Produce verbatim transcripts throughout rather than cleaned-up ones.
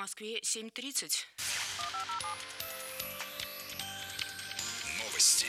Москве семь тридцать. Новости.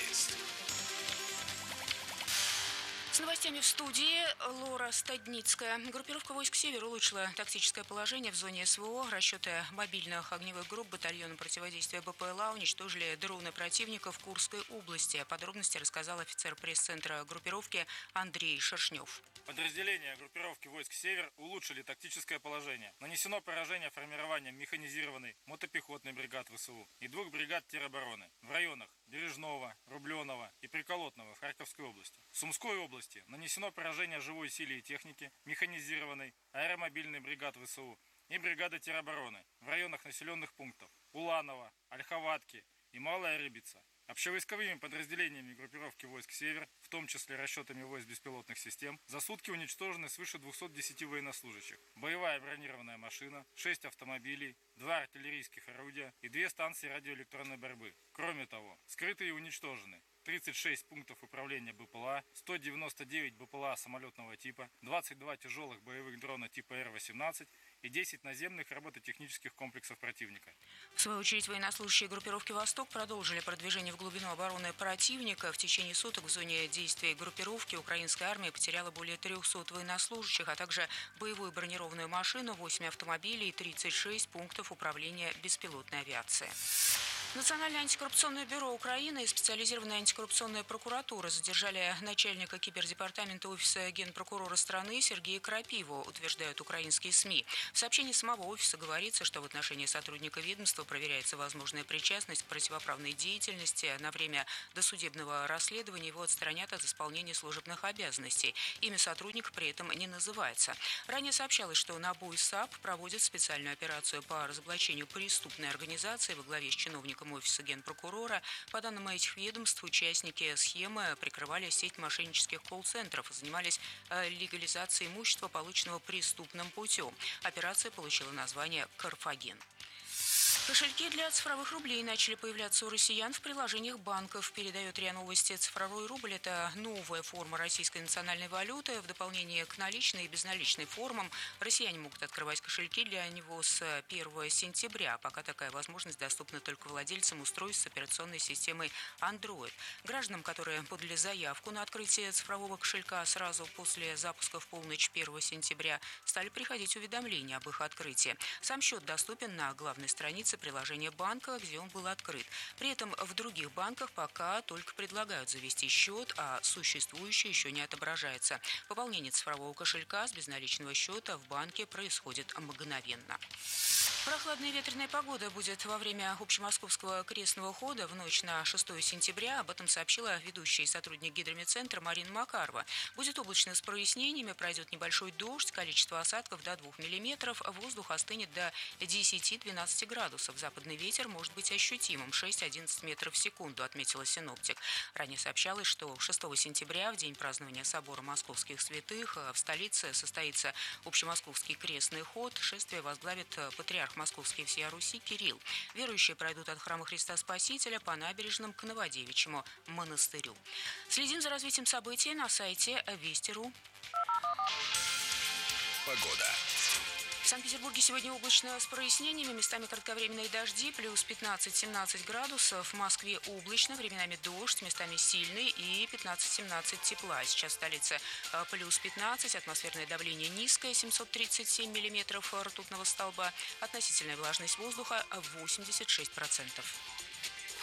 С новостями в студии Лора Стадницкая. Группировка войск «Север» улучшила тактическое положение в зоне СВО. Расчеты мобильных огневых групп батальона противодействия БПЛА уничтожили дроны противника в Курской области. Подробности рассказал офицер пресс-центра группировки Андрей Шершнев. Подразделения группировки войск «Север» улучшили тактическое положение. Нанесено поражение формированием механизированной мотопехотной бригады ВСУ и двух бригад теробороны в районах Бережного, Рубленого и Приколотного в Харьковской области. В Сумской области нанесено поражение живой силе и техники механизированной аэромобильной бригады ВСУ и бригады теробороны в районах населенных пунктов Уланово, Ольховатки и Малая Рыбица. Общевойсковыми подразделениями группировки войск «Север», в том числе расчетами войск беспилотных систем, за сутки уничтожены свыше двухсот десяти военнослужащих, боевая бронированная машина, шесть автомобилей, два артиллерийских орудия и две станции радиоэлектронной борьбы. Кроме того, скрыты и уничтожены тридцать шесть пунктов управления БПЛА, сто девяносто девять БПЛА самолетного типа, двадцать два тяжелых боевых дрона типа Р восемнадцать и десять наземных робототехнических комплексов противника. В свою очередь, военнослужащие группировки «Восток» продолжили продвижение в глубину обороны противника. В течение суток в зоне действия группировки украинская армия потеряла более трехсот военнослужащих, а также боевую бронированную машину, восемь автомобилей и тридцать шесть пунктов управления беспилотной авиации. Национальное антикоррупционное бюро Украины и специализированная антикоррупционная прокуратура задержали начальника кибердепартамента офиса генпрокурора страны Сергея Крапиву, утверждают украинские СМИ. В сообщении самого офиса говорится, что в отношении сотрудника ведомства проверяется возможная причастность к противоправной деятельности. На время досудебного расследования его отстранят от исполнения служебных обязанностей. Имя сотрудника при этом не называется. Ранее сообщалось, что НАБУ и САП проводят специальную операцию по разоблачению преступной организации во главе с чиновником офиса генпрокурора. По данным этих ведомств, участники схемы прикрывали сеть мошеннических колл-центров и занимались легализацией имущества, полученного преступным путем. Операция получила название «Карфаген». Кошельки для цифровых рублей начали появляться у россиян в приложениях банков, передает РИА Новости. Цифровой рубль – это новая форма российской национальной валюты. В дополнение к наличной и безналичной формам россияне могут открывать кошельки для него с первого сентября. Пока такая возможность доступна только владельцам устройств с операционной системой Android. Гражданам, которые подали заявку на открытие цифрового кошелька сразу после запуска в полночь первого сентября, стали приходить уведомления об их открытии. Сам счет доступен на главной странице приложения банка, где он был открыт. При этом в других банках пока только предлагают завести счет, а существующий еще не отображается. Пополнение цифрового кошелька с безналичного счета в банке происходит мгновенно. Прохладная ветреная погода будет во время общемосковского крестного хода в ночь на шестое сентября. Об этом сообщила ведущая и сотрудник гидрометцентра Марина Макарова. Будет облачно с прояснениями, пройдет небольшой дождь, количество осадков до двух миллиметров, воздух остынет до десяти-двенадцати градусов. Западный ветер может быть ощутимым – шесть-одиннадцать метров в секунду, отметила синоптик. Ранее сообщалось, что шестого сентября, в день празднования собора Московских святых, в столице состоится общемосковский крестный ход. Шествие возглавит патриарх Московский и всея Руси Кирилл. Верующие пройдут от храма Христа Спасителя по набережным к Новодевичьему монастырю. Следим за развитием событий на сайте Вести точка ру. Погода. В Санкт-Петербурге сегодня облачно с прояснениями, местами кратковременные дожди, плюс пятнадцать-семнадцать градусов. В Москве облачно, временами дождь, местами сильный и пятнадцать-семнадцать тепла. Сейчас в столице плюс пятнадцать, атмосферное давление низкое, семьсот тридцать семь миллиметров ртутного столба, относительная влажность воздуха восемьдесят шесть процентов.